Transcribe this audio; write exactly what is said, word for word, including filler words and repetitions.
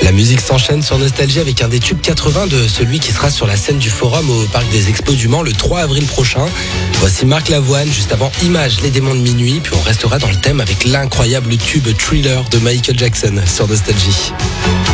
La musique s'enchaîne sur Nostalgie avec un des tubes quatre-vingts de celui qui sera sur la scène du Forum au Parc des Expos du Mans le trois avril prochain. Voici Marc Lavoine, juste avant Images, les démons de minuit, puis on restera dans le thème avec l'incroyable tube Thriller de Michael Jackson sur Nostalgie.